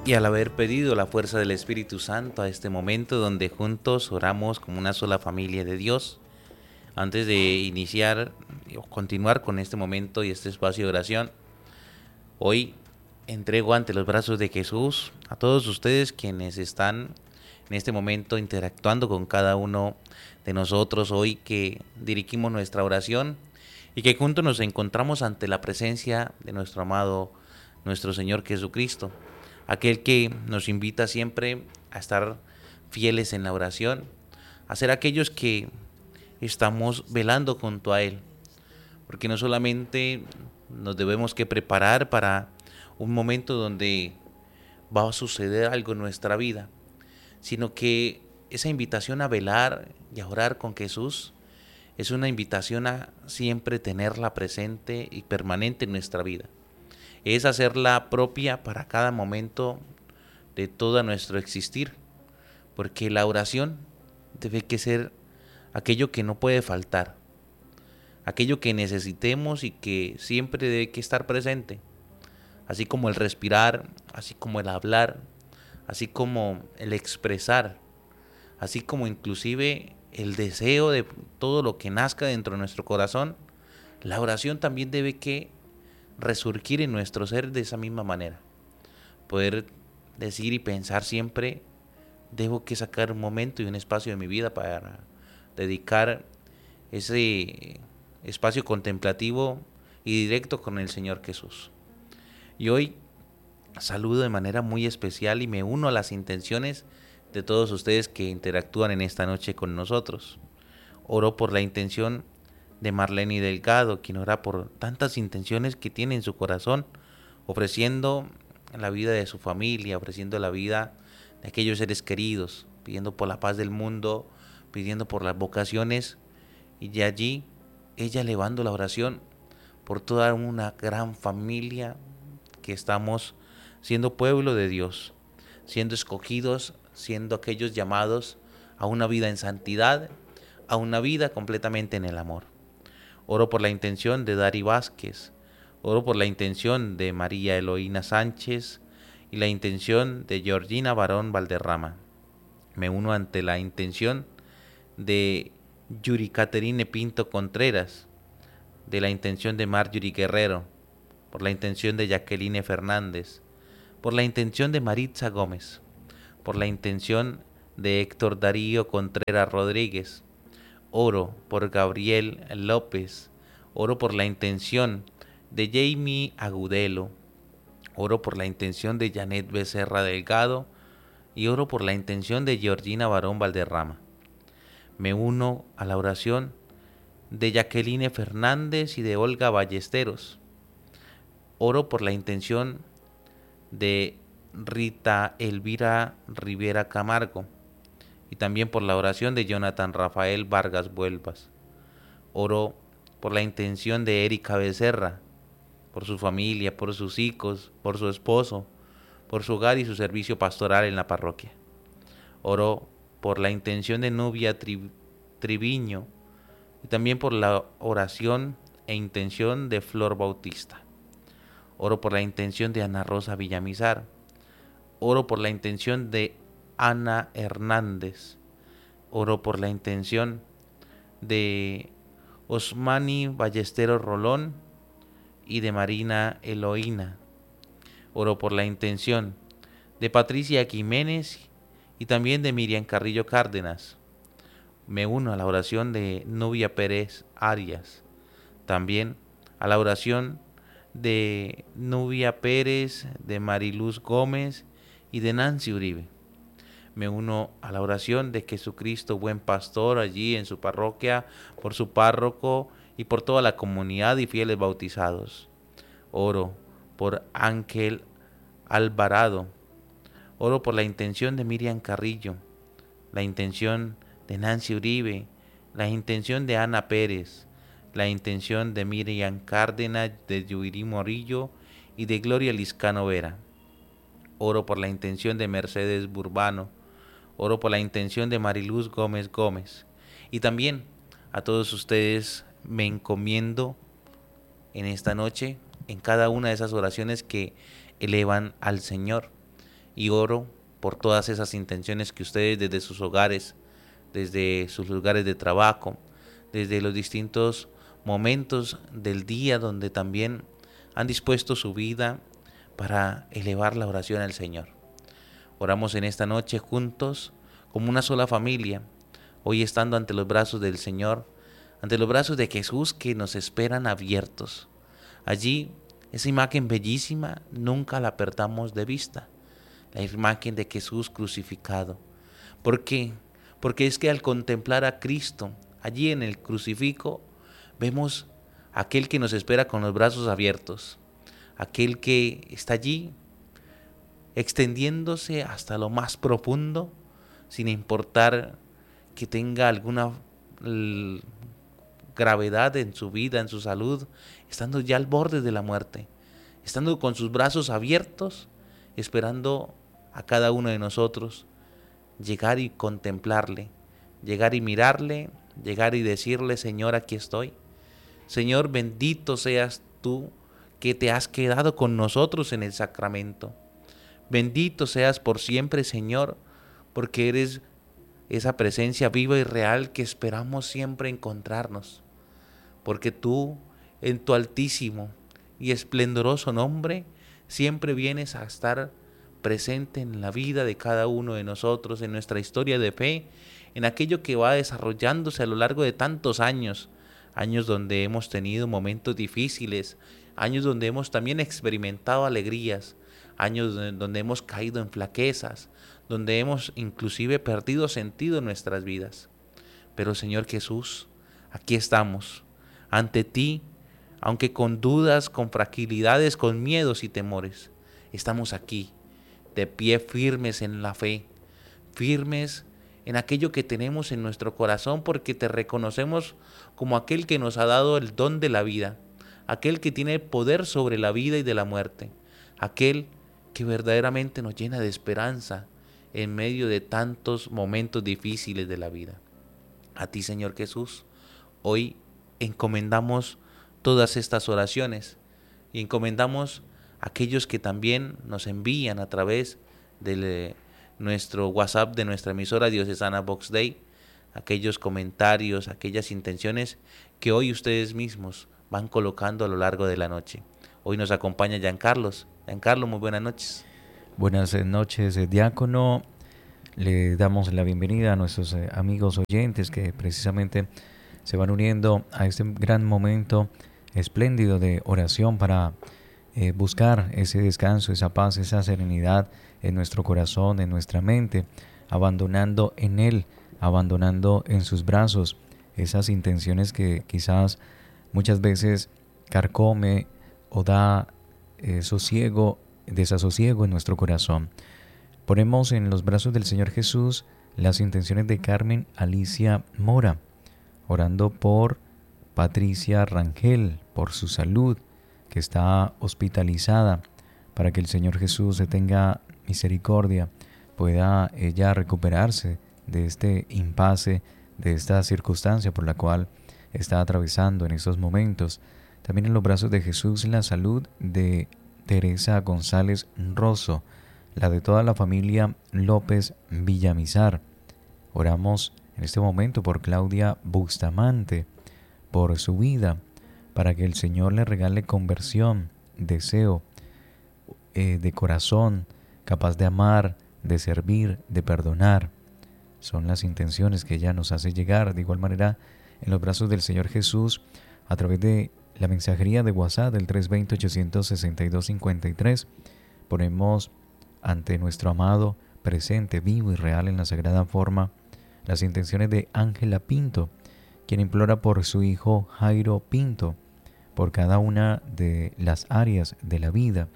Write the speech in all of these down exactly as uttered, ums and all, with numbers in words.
Y al haber pedido la fuerza del Espíritu Santo a este momento donde juntos oramos como una sola familia de Dios, antes de iniciar o continuar con este momento y este espacio de oración, hoy entrego ante los brazos de Jesús a todos ustedes quienes están en este momento interactuando con cada uno de nosotros hoy que dirigimos nuestra oración y que juntos nos encontramos ante la presencia de nuestro amado, nuestro Señor Jesucristo, aquel que nos invita siempre a estar fieles en la oración, a ser aquellos que estamos velando junto a Él, porque no solamente nos debemos que preparar para un momento donde va a suceder algo en nuestra vida, sino que esa invitación a velar y a orar con Jesús es una invitación a siempre tenerla presente y permanente en nuestra vida. Es hacerla propia para cada momento de todo nuestro existir, porque la oración debe que ser aquello que no puede faltar, aquello que necesitemos y que siempre debe que estar presente, así como el respirar, así como el hablar, así como el expresar, así como inclusive el deseo de todo lo que nazca dentro de nuestro corazón. La oración también debe que resurgir en nuestro ser de esa misma manera, poder decir y pensar siempre: debo que sacar un momento y un espacio de mi vida para dedicar ese espacio contemplativo y directo con el Señor Jesús. Y hoy saludo de manera muy especial y me uno a las intenciones de todos ustedes que interactúan en esta noche con nosotros. Oro por la intención de Marlene Delgado, quien ora por tantas intenciones que tiene en su corazón, ofreciendo la vida de su familia, ofreciendo la vida de aquellos seres queridos, pidiendo por la paz del mundo, pidiendo por las vocaciones, y de allí ella elevando la oración por toda una gran familia que estamos siendo pueblo de Dios, siendo escogidos, siendo aquellos llamados a una vida en santidad, a una vida completamente en el amor. Oro por la intención de Dari Vázquez, oro por la intención de María Eloína Sánchez y la intención de Georgina Barón Valderrama. Me uno ante la intención de Yuri Caterine Pinto Contreras, de la intención de Marjorie Guerrero, por la intención de Jacqueline Fernández, por la intención de Maritza Gómez, por la intención de Héctor Darío Contreras Rodríguez. Oro por Gabriel López, oro por la intención de Jamie Agudelo, oro por la intención de Janet Becerra Delgado y oro por la intención de Georgina Barón Valderrama. Me uno a la oración de Jacqueline Fernández y de Olga Ballesteros. Oro por la intención de Rita Elvira Rivera Camargo y también por la oración de Jonathan Rafael Vargas Vuelvas. Oro por la intención de Erika Becerra, por su familia, por sus hijos, por su esposo, por su hogar y su servicio pastoral en la parroquia. Oro por la intención de Nubia Tri- Triviño y también por la oración e intención de Flor Bautista. Oro por la intención de Ana Rosa Villamizar. Oro por la intención de Ana Hernández. Oro por la intención de Osmani Ballesteros Rolón y de Marina Eloína. Oro por la intención de Patricia Jiménez y también de Miriam Carrillo Cárdenas. Me uno a la oración de Nubia Pérez Arias, también a la oración de Nubia Pérez, de Mariluz Gómez y de Nancy Uribe. Me uno a la oración de Jesucristo, buen pastor, allí en su parroquia, por su párroco y por toda la comunidad y fieles bautizados. Oro por Ángel Alvarado. Oro por la intención de Miriam Carrillo, la intención de Nancy Uribe, la intención de Ana Pérez, la intención de Miriam Cárdenas, de Yuiri Morillo y de Gloria Liscano Vera. Oro por la intención de Mercedes Burbano. Oro por la intención de Mariluz Gómez Gómez. Y también a todos ustedes me encomiendo en esta noche en cada una de esas oraciones que elevan al Señor. y oro por todas esas intenciones que ustedes desde sus hogares, desde sus lugares de trabajo, desde los distintos momentos del día donde también han dispuesto su vida para elevar la oración al Señor. Oramos en esta noche juntos como una sola familia, hoy estando ante los brazos del Señor, ante los brazos de Jesús que nos esperan abiertos. Allí, esa imagen bellísima, nunca la perdamos de vista, la imagen de Jesús crucificado. ¿Por qué? Porque es que al contemplar a Cristo, allí en el crucifijo, vemos a aquel que nos espera con los brazos abiertos, aquel que está allí extendiéndose hasta lo más profundo, sin importar que tenga alguna l- gravedad en su vida, en su salud, estando ya al borde de la muerte, estando con sus brazos abiertos, esperando a cada uno de nosotros llegar y contemplarle, llegar y mirarle, llegar y decirle: Señor, aquí estoy. Señor, bendito seas tú que te has quedado con nosotros en el sacramento. Bendito seas por siempre, Señor, porque eres esa presencia viva y real que esperamos siempre encontrarnos. Porque tú, en tu altísimo y esplendoroso nombre, siempre vienes a estar presente en la vida de cada uno de nosotros, en nuestra historia de fe, en aquello que va desarrollándose a lo largo de tantos años, años donde hemos tenido momentos difíciles, años donde hemos también experimentado alegrías, años donde hemos caído en flaquezas, donde hemos inclusive perdido sentido en nuestras vidas. Pero Señor Jesús, aquí estamos, ante ti, aunque con dudas, con fragilidades, con miedos y temores, estamos aquí, de pie firmes en la fe, firmes en aquello que tenemos en nuestro corazón, porque te reconocemos como aquel que nos ha dado el don de la vida, aquel que tiene poder sobre la vida y de la muerte, aquel que verdaderamente nos llena de esperanza en medio de tantos momentos difíciles de la vida. A ti, Señor Jesús, hoy encomendamos todas estas oraciones y encomendamos a aquellos que también nos envían a través de nuestro WhatsApp de nuestra emisora diocesana Vox Dei, aquellos comentarios, aquellas intenciones que hoy ustedes mismos van colocando a lo largo de la noche. Hoy nos acompaña Giancarlos. Giancarlo, muy buenas noches. Buenas noches, eh, diácono. Le damos la bienvenida a nuestros eh, amigos oyentes que precisamente se van uniendo a este gran momento espléndido de oración para eh, buscar ese descanso, esa paz, esa serenidad en nuestro corazón, en nuestra mente, abandonando en Él, abandonando en sus brazos esas intenciones que quizás muchas veces carcome o da eh, sosiego, desasosiego en nuestro corazón. Ponemos en los brazos del Señor Jesús las intenciones de Carmen Alicia Mora, orando por Patricia Rangel, por su salud, que está hospitalizada, para que el Señor Jesús se tenga misericordia, pueda ella recuperarse de este impasse, de esta circunstancia por la cual está atravesando en estos momentos. También en los brazos de Jesús la salud de Teresa González Rosso, la de toda la familia López Villamizar. Oramos en este momento por Claudia Bustamante, por su vida, para que el Señor le regale conversión, deseo eh, de corazón, capaz de amar, de servir, de perdonar. Son las intenciones que ella nos hace llegar. De igual manera, en los brazos del Señor Jesús, a través de la mensajería de WhatsApp del tres dos cero, ocho seis dos, cinco tres, ponemos ante nuestro amado, presente, vivo y real en la sagrada forma, las intenciones de Ángela Pinto, quien implora por su hijo Jairo Pinto, por cada una de las áreas de la vida.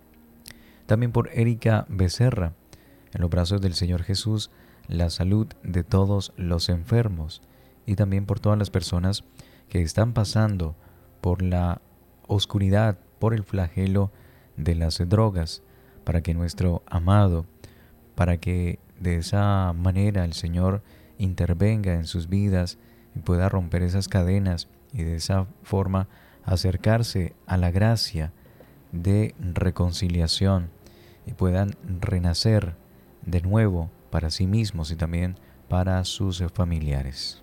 También por Erika Becerra, en los brazos del Señor Jesús, la salud de todos los enfermos, y también por todas las personas que están pasando por la oscuridad, por el flagelo de las drogas, para que nuestro amado, para que de esa manera el Señor intervenga en sus vidas y pueda romper esas cadenas y de esa forma acercarse a la gracia de reconciliación y puedan renacer de nuevo para sí mismos y también para sus familiares.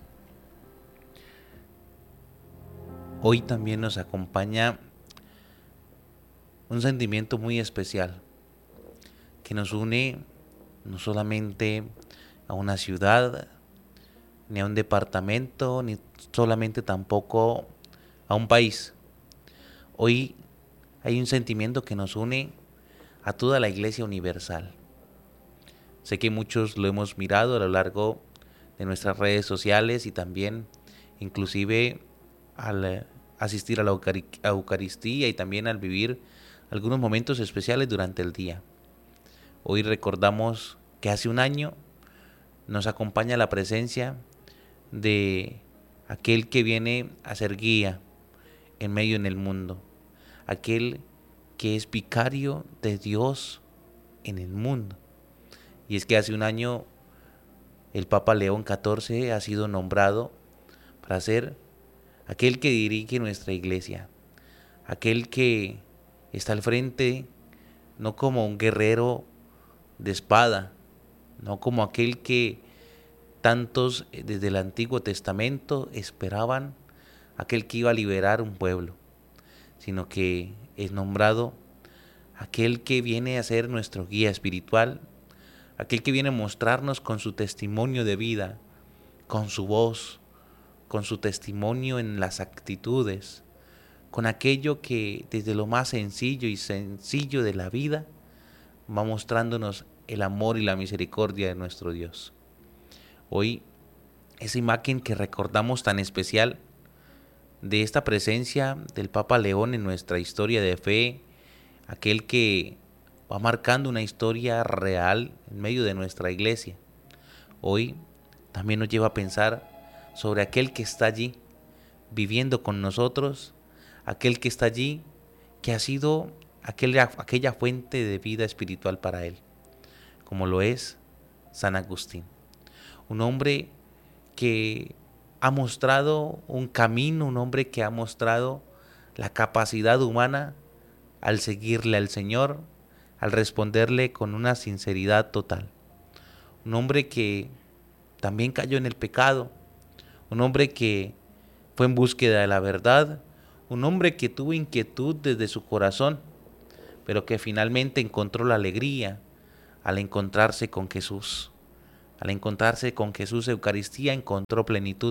Hoy también nos acompaña un sentimiento muy especial que nos une no solamente a una ciudad, ni a un departamento, ni solamente tampoco a un país. Hoy hay un sentimiento que nos une a toda la Iglesia Universal. Sé que muchos lo hemos mirado a lo largo de nuestras redes sociales y también inclusive al asistir a la Eucaristía y también al vivir algunos momentos especiales durante el día. Hoy recordamos que hace un año nos acompaña la presencia de aquel que viene a ser guía en medio en el mundo, aquel que es vicario de Dios en el mundo. Y es que hace un año el Papa León catorce ha sido nombrado para ser aquel que dirige nuestra iglesia, aquel que está al frente no como un guerrero de espada, no como aquel que tantos desde el Antiguo Testamento esperaban, aquel que iba a liberar un pueblo, sino que es nombrado aquel que viene a ser nuestro guía espiritual, aquel que viene a mostrarnos con su testimonio de vida, con su voz, con su testimonio en las actitudes, con aquello que desde lo más sencillo y sencillo de la vida va mostrándonos el amor y la misericordia de nuestro Dios. Hoy, esa imagen que recordamos tan especial de esta presencia del Papa León en nuestra historia de fe, aquel que va marcando una historia real en medio de nuestra iglesia. Hoy también nos lleva a pensar sobre aquel que está allí viviendo con nosotros, aquel que está allí que ha sido aquella, aquella fuente de vida espiritual para él, como lo es San Agustín, un hombre que ha mostrado un camino, un hombre que ha mostrado la capacidad humana al seguirle al Señor, al responderle con una sinceridad total. Un hombre que también cayó en el pecado, un hombre que fue en búsqueda de la verdad, un hombre que tuvo inquietud desde su corazón, pero que finalmente encontró la alegría al encontrarse con Jesús. Al encontrarse con Jesús, Eucaristía, encontró plenitud.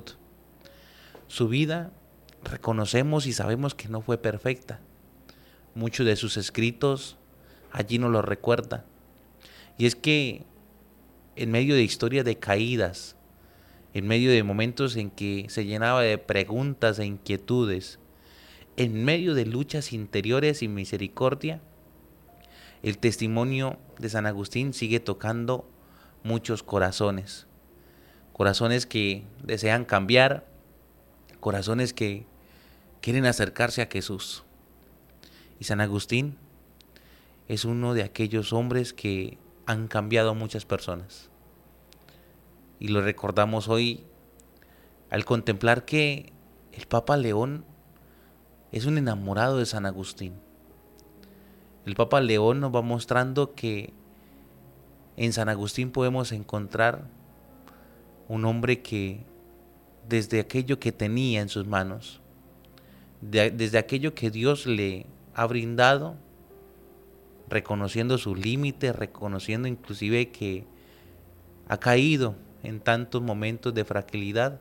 Su vida, reconocemos y sabemos que no fue perfecta. Muchos de sus escritos allí nos lo recuerda. Y es que en medio de historias de caídas, en medio de momentos en que se llenaba de preguntas e inquietudes, en medio de luchas interiores y misericordia, el testimonio de San Agustín sigue tocando muchos corazones. Corazones que desean cambiar, corazones que quieren acercarse a Jesús. Y San Agustín es uno de aquellos hombres que han cambiado a muchas personas. Y lo recordamos hoy al contemplar que el Papa León es un enamorado de San Agustín. El Papa León nos va mostrando que en San Agustín podemos encontrar un hombre que desde aquello que tenía en sus manos, de, desde aquello que Dios le ha brindado, reconociendo sus límites, reconociendo inclusive que ha caído en tantos momentos de fragilidad,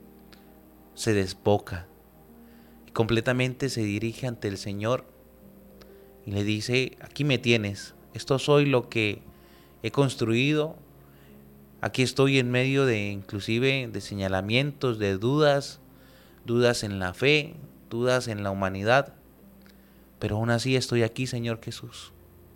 se despoja y completamente se dirige ante el Señor y le dice: aquí me tienes, esto soy lo que he construido, aquí estoy en medio de inclusive de señalamientos, de dudas, dudas en la fe, dudas en la humanidad, pero aún así estoy aquí, Señor Jesús.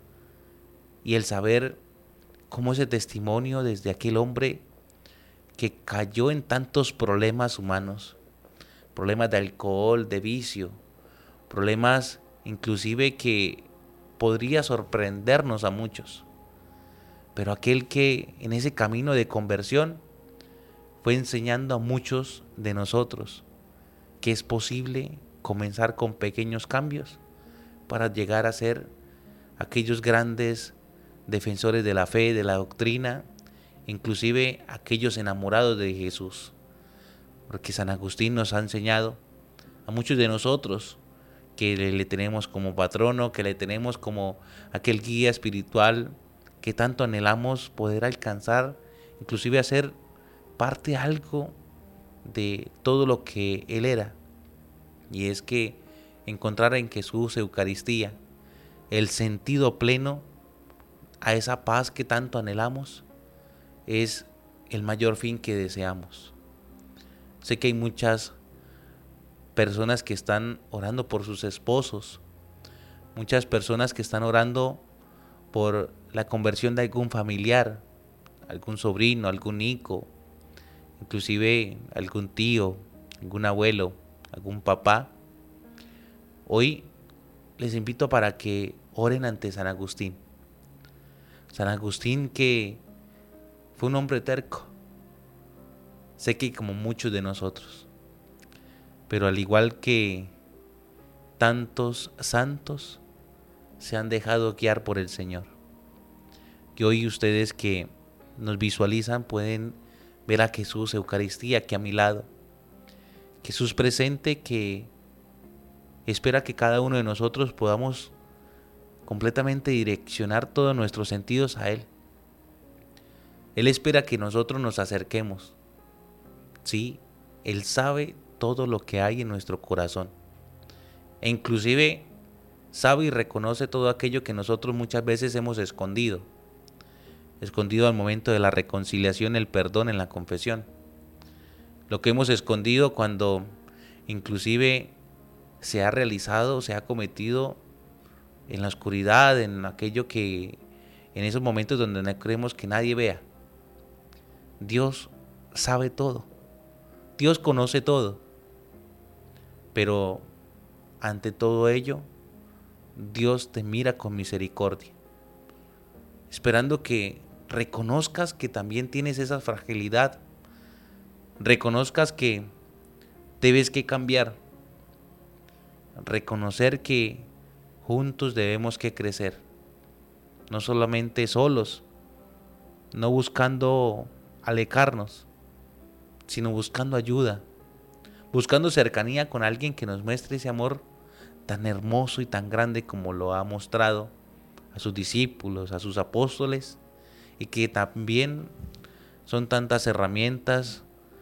Y el saber cómo ese testimonio desde aquel hombre que cayó en tantos problemas humanos, problemas de alcohol, de vicio, problemas inclusive que podría sorprendernos a muchos, pero aquel que en ese camino de conversión fue enseñando a muchos de nosotros que es posible comenzar con pequeños cambios para llegar a ser aquellos grandes defensores de la fe, de la doctrina, inclusive aquellos enamorados de Jesús. Porque San Agustín nos ha enseñado a muchos de nosotros que le, le tenemos como patrono, que le tenemos como aquel guía espiritual que tanto anhelamos poder alcanzar, inclusive hacer parte algo de todo lo que Él era. Y es que encontrar en Jesús Eucaristía el sentido pleno a esa paz que tanto anhelamos es el mayor fin que deseamos. Sé que hay muchas personas que están orando por sus esposos, muchas personas que están orando por la conversión de algún familiar, algún sobrino, algún hijo, inclusive algún tío, algún abuelo, algún papá. Hoy les invito para que oren ante San Agustín. San Agustín, que fue un hombre terco, sé que como muchos de nosotros, pero al igual que tantos santos, se han dejado guiar por el Señor. Y hoy ustedes que nos visualizan pueden ver a Jesús Eucaristía aquí a mi lado. Jesús presente, que espera que cada uno de nosotros podamos completamente direccionar todos nuestros sentidos a Él. Él espera que nosotros nos acerquemos. Sí, Él sabe todo lo que hay en nuestro corazón. E inclusive sabe y reconoce todo aquello que nosotros muchas veces hemos escondido. Escondido al momento de la reconciliación, el perdón en la confesión. Lo que hemos escondido cuando inclusive se ha realizado, se ha cometido en la oscuridad, en aquello que, en esos momentos donde no queremos que nadie vea. Dios sabe todo. Dios conoce todo. Pero ante todo ello, Dios te mira con misericordia, esperando que reconozcas que también tienes esa fragilidad, reconozcas que debes que cambiar, reconocer que juntos debemos que crecer, no solamente solos, no buscando alejarnos, sino buscando ayuda, buscando cercanía con alguien que nos muestre ese amor tan hermoso y tan grande como lo ha mostrado a sus discípulos, a sus apóstoles, y que también son tantas herramientas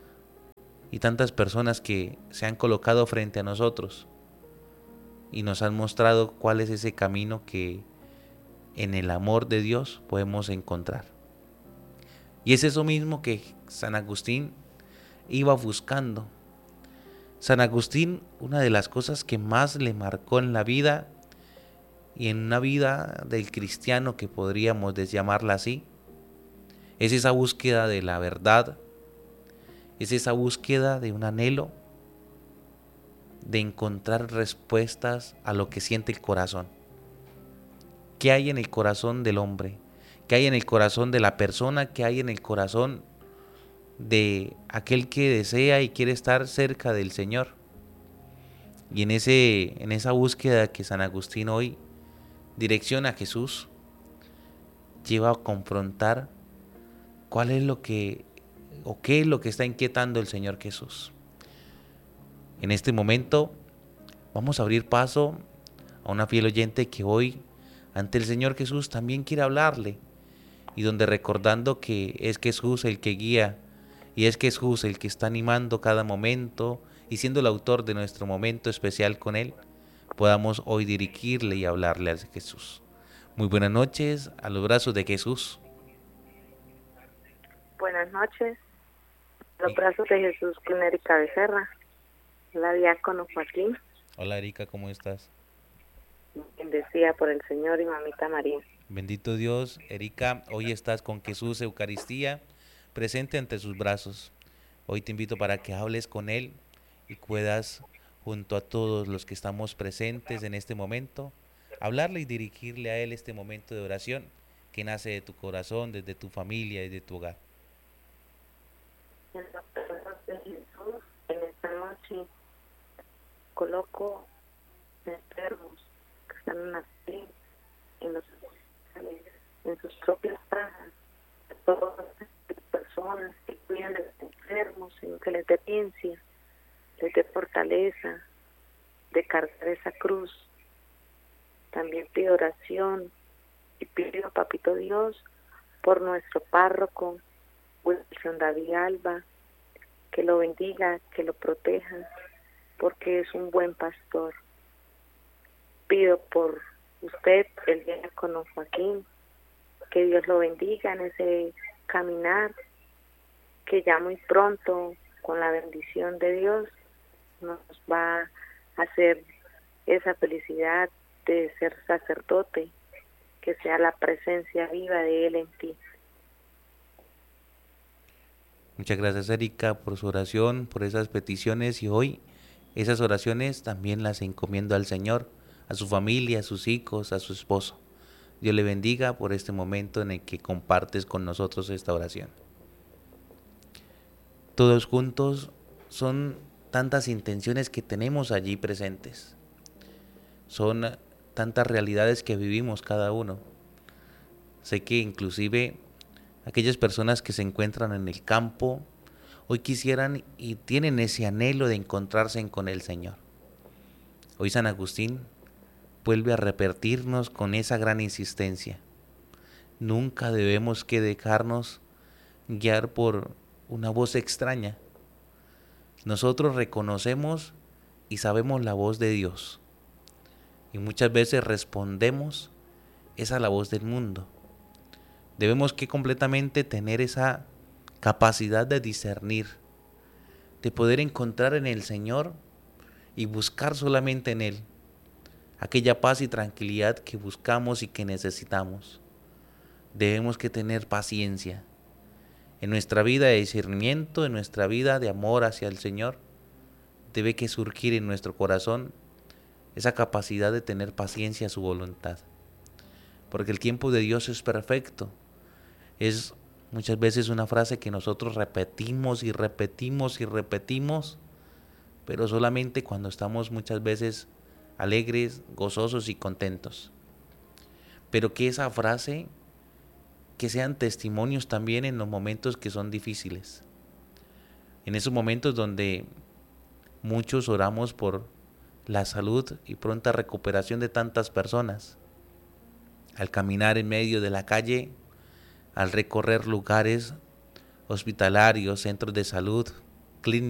y tantas personas que se han colocado frente a nosotros y nos han mostrado cuál es ese camino que en el amor de Dios podemos encontrar. Y es eso mismo que San Agustín iba buscando. San Agustín, una de las cosas que más le marcó en la vida y en una vida del cristiano, que podríamos llamarla así, es esa búsqueda de la verdad, es esa búsqueda de un anhelo de encontrar respuestas a lo que siente el corazón. ¿Qué hay en el corazón del hombre? ¿Qué hay en el corazón de la persona? ¿Qué hay en el corazón de aquel que desea y quiere estar cerca del Señor? Y en, ese, en esa búsqueda que San Agustín hoy direcciona a Jesús, lleva a confrontar cuál es lo que o qué es lo que está inquietando el Señor Jesús. En este momento vamos a abrir paso a una fiel oyente que hoy ante el Señor Jesús también quiere hablarle, y donde, recordando que es Jesús el que guía y es Jesús el que está animando cada momento y siendo el autor de nuestro momento especial con Él, podamos hoy dirigirle y hablarle a Jesús. Muy buenas noches, a los brazos de Jesús. Buenas noches, a los brazos de Jesús con Erika Becerra, la diácono Joaquín. Hola Erika, ¿cómo estás? Bendecida por el Señor y mamita María. Bendito Dios. Erika, hoy estás con Jesús Eucaristía presente entre sus brazos. Hoy te invito para que hables con Él y puedas, junto a todos los que estamos presentes en este momento, hablarle y dirigirle a Él este momento de oración que nace de tu corazón, desde tu familia y de tu hogar. En los brazos de Jesús, en esta noche, coloco enfermos que están en la fe, en los hospitales, en sus propias casas a todas las personas que cuidan de los enfermos, Señor, que les dé ciencia, les dé fortaleza de cargar esa cruz. También pido oración y pido, Papito Dios, por nuestro párroco, Wilson David Alba, que lo bendiga, que lo proteja, porque es un buen pastor. Pido por usted, el diácono Joaquín, que Dios lo bendiga en ese caminar, que ya muy pronto, con la bendición de Dios, nos va a hacer esa felicidad de ser sacerdote, que sea la presencia viva de Él en ti. Muchas gracias, Erika, por su oración, por esas peticiones, y hoy esas oraciones también las encomiendo al Señor, a su familia, a sus hijos, a su esposo. Dios le bendiga por este momento en el que compartes con nosotros esta oración. Todos juntos son tantas intenciones que tenemos allí presentes. Son tantas realidades que vivimos cada uno. Sé que inclusive aquellas personas que se encuentran en el campo hoy quisieran y tienen ese anhelo de encontrarse con el Señor. Hoy San Agustín vuelve a repetirnos con esa gran insistencia. Nunca debemos que dejarnos guiar por una voz extraña. Nosotros reconocemos y sabemos la voz de Dios, y muchas veces respondemos es a la voz del mundo. Debemos que completamente tener esa capacidad de discernir, de poder encontrar en el Señor y buscar solamente en Él aquella paz y tranquilidad que buscamos y que necesitamos. Debemos que tener paciencia en nuestra vida de discernimiento, en nuestra vida de amor hacia el Señor. Debe que surgir en nuestro corazón esa capacidad de tener paciencia a su voluntad, porque el tiempo de Dios es perfecto. Es muchas veces una frase que nosotros repetimos y repetimos y repetimos, pero solamente cuando estamos muchas veces alegres, gozosos y contentos. Pero que esa frase, que sean testimonios también en los momentos que son difíciles. En esos momentos donde muchos oramos por la salud y pronta recuperación de tantas personas. Al caminar en medio de la calle, al recorrer lugares hospitalarios, centros de salud, clínicas,